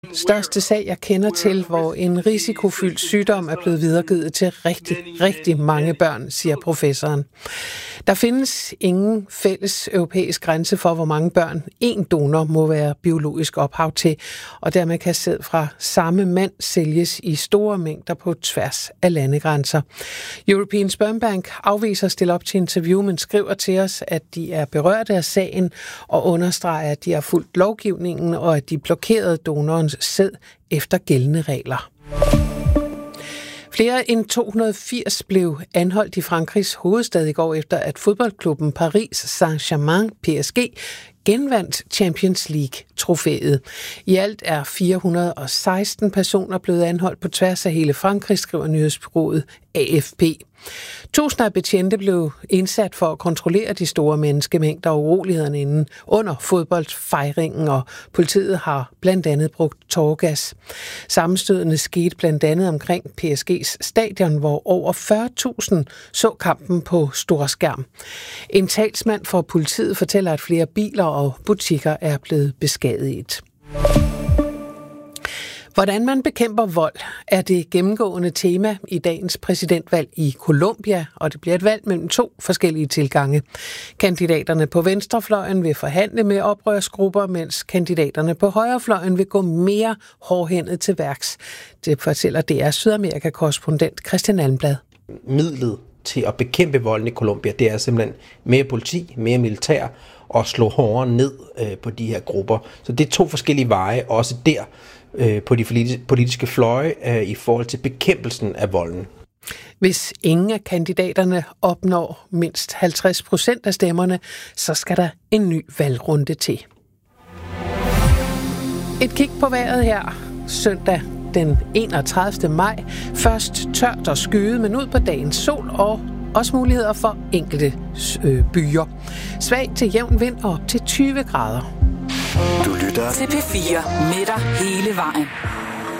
største sag, jeg kender til, hvor en risikofyldt sygdom er blevet videregivet til rigtig mange børn, siger professoren. Der findes ingen fælles europæisk grænse for, hvor mange børn en donor må være biologisk ophav til, og dermed kan sæd fra samme mand sælges i store mængder på tværs af landegrænser. European Sperm Bank afviser at stille op til interview, men skriver til os, at de er berørte af sagen og understreger, at de har fulgt lovgivningen og at de blokerede donorens sæd efter gældende regler. Flere end 280 blev anholdt i Frankrigs hovedstad i går efter, at fodboldklubben Paris Saint-Germain, PSG, genvandt Champions League-trofæet. I alt er 416 personer blevet anholdt på tværs af hele Frankrig, skriver nyhedsbureauet AFP. Tusinder af betjente blev indsat for at kontrollere de store menneskemængder og urolighederne inden under fodboldfejringen, og politiet har blandt andet brugt tåregas. Sammenstødene skete blandt andet omkring PSG's stadion, hvor over 40.000 så kampen på storskærm. En talsmand for politiet fortæller, at flere biler og butikker er blevet beskadiget. Hvordan man bekæmper vold er det gennemgående tema i dagens præsidentvalg i Colombia, og det bliver et valg mellem to forskellige tilgange. Kandidaterne på venstrefløjen vil forhandle med oprørsgrupper, mens kandidaterne på højrefløjen vil gå mere hårdhændet til værks. Det fortæller DR Sydamerika-korrespondent Christian Almblad. Midlet til at bekæmpe volden i Colombia, det er simpelthen mere politi, mere militær og slå hårdere ned på de her grupper. Så det er to forskellige veje, også der på de politiske fløje i forhold til bekæmpelsen af volden. Hvis ingen af kandidaterne opnår mindst 50% af stemmerne, så skal der en ny valgrunde til. Et kig på vejret her søndag den 31. maj. Først tørt og skyet, men ud på dagens sol og også muligheder for enkelte byer. Svag til jævn vind og op til 20 grader. Du lytter til P4 med dig hele vejen.